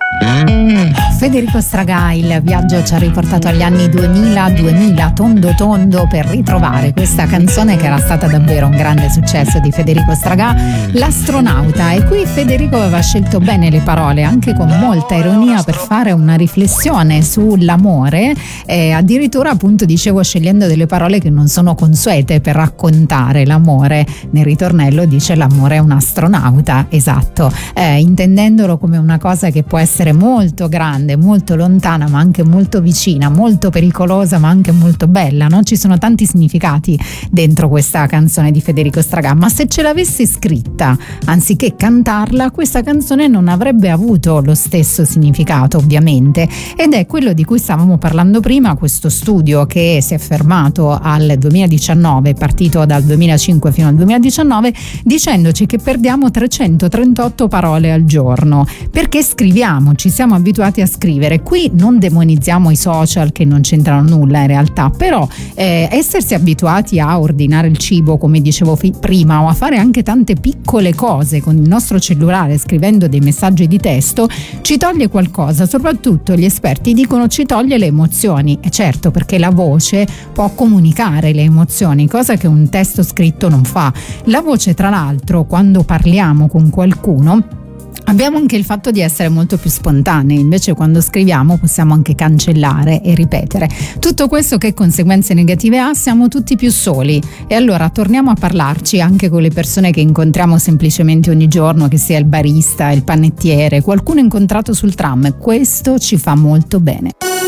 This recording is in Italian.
Federico Stragà, il viaggio ci ha riportato agli anni 2000 tondo tondo, per ritrovare questa canzone che era stata davvero un grande successo di Federico Stragà, L'astronauta. E qui Federico aveva scelto bene le parole, anche con molta ironia, per fare una riflessione sull'amore, addirittura appunto dicevo scegliendo delle parole che non sono consuete per raccontare l'amore. Nel ritornello dice l'amore è un astronauta, esatto, intendendolo come una cosa che può essere molto grande, molto lontana ma anche molto vicina, molto pericolosa ma anche molto bella, no? Ci sono tanti significati dentro questa canzone di Federico Stragà, ma se ce l'avesse scritta anziché cantarla, questa canzone non avrebbe avuto lo stesso significato, ovviamente, ed è quello di cui stavamo parlando prima, questo studio che si è fermato al 2019, partito dal 2005 fino al 2019, dicendoci che perdiamo 338 parole al giorno perché scriviamo, ci siamo abituati a scrivere. Qui non demonizziamo i social, che non c'entrano nulla in realtà, però essersi abituati a ordinare il cibo, come dicevo prima, o a fare anche tante piccole cose con il nostro cellulare scrivendo dei messaggi di testo, ci toglie qualcosa. Soprattutto gli esperti dicono ci toglie le emozioni, e certo, perché la voce può comunicare le emozioni, cosa che un testo scritto non fa. La voce, tra l'altro, quando parliamo con qualcuno, abbiamo anche il fatto di essere molto più spontanei, invece quando scriviamo possiamo anche cancellare e ripetere. Tutto questo che conseguenze negative ha? Siamo tutti più soli, e allora torniamo a parlarci anche con le persone che incontriamo semplicemente ogni giorno, che sia il barista, il panettiere, qualcuno incontrato sul tram. Questo ci fa molto bene.